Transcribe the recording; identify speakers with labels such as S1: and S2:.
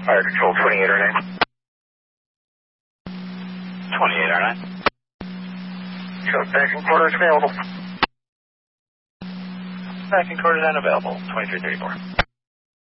S1: Fire Control 2809.
S2: 2809.
S1: Show backing quarters available.
S2: Backing quarters unavailable. 2334.